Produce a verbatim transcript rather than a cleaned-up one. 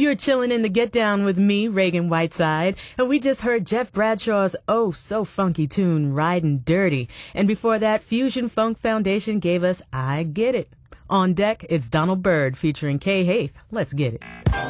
You're chilling in the Get Down with me, Reagan Whiteside, and we just heard Jeff Bradshaw's oh so funky tune, Ridin' Dirty. And before that, Fusion Funk Foundation gave us I Get It. On deck, it's Donald Byrd featuring Kay Haith. Let's get it.